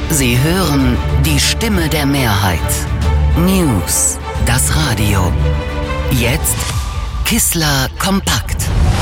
Sie hören die Stimme der Mehrheit. News, das Radio. Jetzt Kissler kompakt.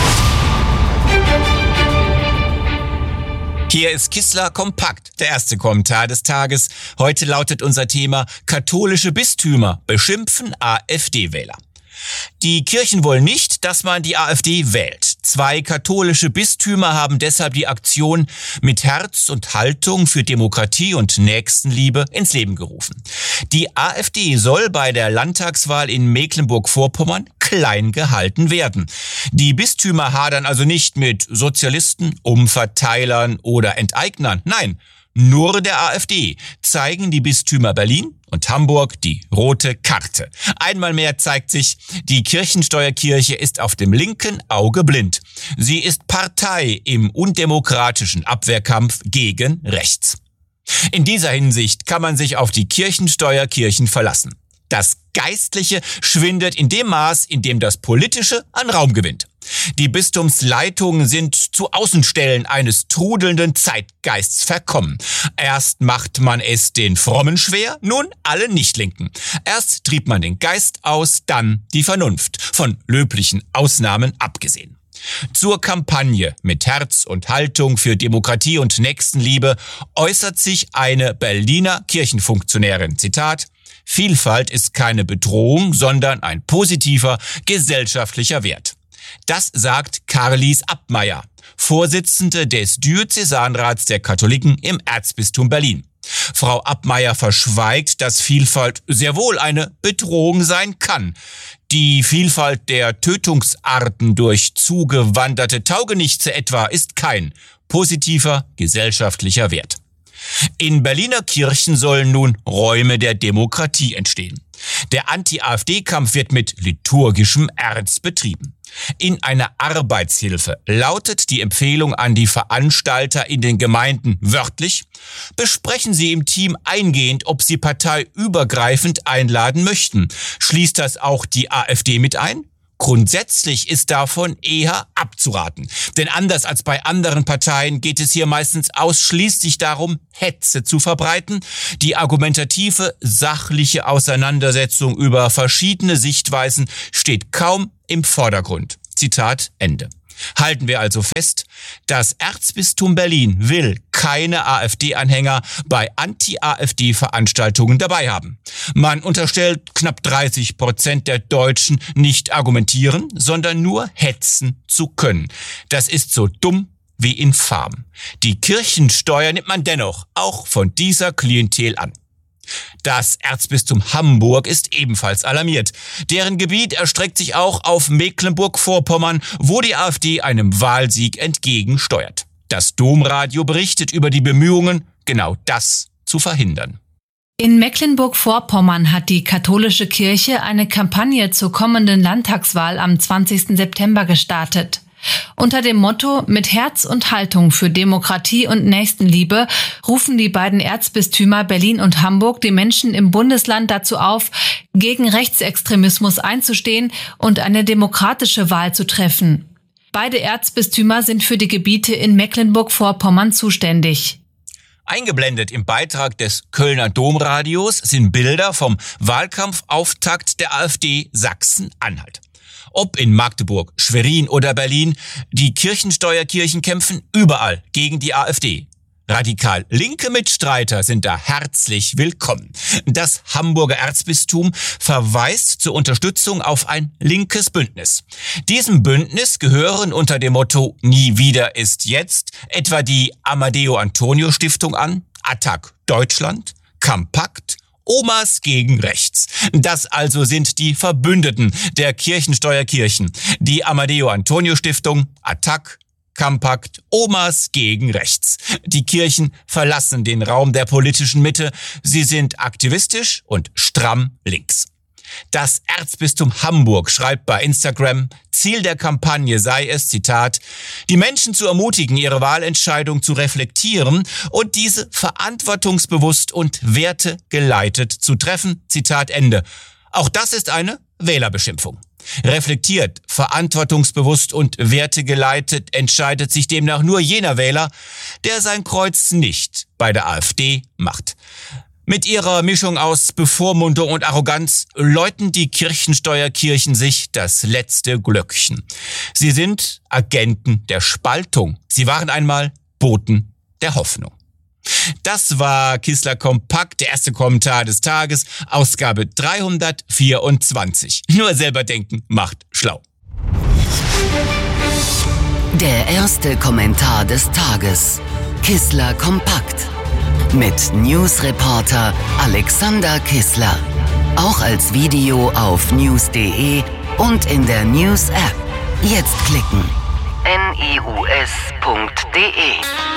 Hier ist Kissler kompakt, der erste Kommentar des Tages. Heute lautet unser Thema: Katholische Bistümer beschimpfen AfD-Wähler. Die Kirchen wollen nicht, dass man die AfD wählt. 2 katholische Bistümer haben deshalb die Aktion mit Herz und Haltung für Demokratie und Nächstenliebe ins Leben gerufen. Die AfD soll bei der Landtagswahl in Mecklenburg-Vorpommern klein gehalten werden. Die Bistümer hadern also nicht mit Sozialisten, Umverteilern oder Enteignern. Nein, nur der AfD zeigen die Bistümer Berlin und Hamburg die rote Karte. Einmal mehr zeigt sich, die Kirchensteuerkirche ist auf dem linken Auge blind. Sie ist Partei im undemokratischen Abwehrkampf gegen rechts. In dieser Hinsicht kann man sich auf die Kirchensteuerkirchen verlassen. Das Geistliche schwindet in dem Maß, in dem das Politische an Raum gewinnt. Die Bistumsleitungen sind zu Außenstellen eines trudelnden Zeitgeists verkommen. Erst macht man es den Frommen schwer, nun alle Nichtlinken. Erst trieb man den Geist aus, dann die Vernunft, von löblichen Ausnahmen abgesehen. Zur Kampagne mit Herz und Haltung für Demokratie und Nächstenliebe äußert sich eine Berliner Kirchenfunktionärin, Zitat: Vielfalt ist keine Bedrohung, sondern ein positiver gesellschaftlicher Wert. Das sagt Karlis Abmeier, Vorsitzende des Diözesanrats der Katholiken im Erzbistum Berlin. Frau Abmeier verschweigt, dass Vielfalt sehr wohl eine Bedrohung sein kann. Die Vielfalt der Tötungsarten durch zugewanderte Taugenichtse etwa ist kein positiver gesellschaftlicher Wert. In Berliner Kirchen sollen nun Räume der Demokratie entstehen. Der Anti-AfD-Kampf wird mit liturgischem Ernst betrieben. In einer Arbeitshilfe lautet die Empfehlung an die Veranstalter in den Gemeinden wörtlich: Besprechen Sie im Team eingehend, ob Sie parteiübergreifend einladen möchten. Schließt das auch die AfD mit ein? Grundsätzlich ist davon eher abzuraten. Denn anders als bei anderen Parteien geht es hier meistens ausschließlich darum, Hetze zu verbreiten. Die argumentative, sachliche Auseinandersetzung über verschiedene Sichtweisen steht kaum im Vordergrund. Zitat Ende. Halten wir also fest, das Erzbistum Berlin will keine AfD-Anhänger bei Anti-AfD-Veranstaltungen dabei haben. Man unterstellt knapp 30% der Deutschen nicht argumentieren, sondern nur hetzen zu können. Das ist so dumm wie infam. Die Kirchensteuer nimmt man dennoch auch von dieser Klientel an. Das Erzbistum Hamburg ist ebenfalls alarmiert. Deren Gebiet erstreckt sich auch auf Mecklenburg-Vorpommern, wo die AfD einem Wahlsieg entgegensteuert. Das Domradio berichtet über die Bemühungen, genau das zu verhindern. In Mecklenburg-Vorpommern hat die katholische Kirche eine Kampagne zur kommenden Landtagswahl am 20. September gestartet. Unter dem Motto „Mit Herz und Haltung für Demokratie und Nächstenliebe“ rufen die beiden Erzbistümer Berlin und Hamburg die Menschen im Bundesland dazu auf, gegen Rechtsextremismus einzustehen und eine demokratische Wahl zu treffen. Beide Erzbistümer sind für die Gebiete in Mecklenburg-Vorpommern zuständig. Eingeblendet im Beitrag des Kölner Domradios sind Bilder vom Wahlkampfauftakt der AfD Sachsen-Anhalt. Ob in Magdeburg, Schwerin oder Berlin, die Kirchensteuerkirchen kämpfen überall gegen die AfD. Radikal linke Mitstreiter sind da herzlich willkommen. Das Hamburger Erzbistum verweist zur Unterstützung auf ein linkes Bündnis. Diesem Bündnis gehören unter dem Motto „Nie wieder ist jetzt“ etwa die Amadeo-Antonio-Stiftung an, Attac Deutschland, Campact, Omas gegen Rechts. Das also sind die Verbündeten der Kirchensteuerkirchen. Die Amadeo-Antonio-Stiftung, Attac, Campact, Omas gegen Rechts. Die Kirchen verlassen den Raum der politischen Mitte. Sie sind aktivistisch und stramm links. Das Erzbistum Hamburg schreibt bei Instagram, Ziel der Kampagne sei es, Zitat, die Menschen zu ermutigen, ihre Wahlentscheidung zu reflektieren und diese verantwortungsbewusst und wertegeleitet zu treffen, Zitat Ende. Auch das ist eine Wählerbeschimpfung. Reflektiert, verantwortungsbewusst und wertegeleitet entscheidet sich demnach nur jener Wähler, der sein Kreuz nicht bei der AfD macht. Mit ihrer Mischung aus Bevormundung und Arroganz läuten die Kirchensteuerkirchen sich das letzte Glöckchen. Sie sind Agenten der Spaltung. Sie waren einmal Boten der Hoffnung. Das war Kissler Kompakt, der erste Kommentar des Tages, Ausgabe 324. Nur selber denken macht schlau. Der erste Kommentar des Tages. Kissler Kompakt. Mit Newsreporter Alexander Kissler. Auch als Video auf news.de und in der News-App. Jetzt klicken. news.de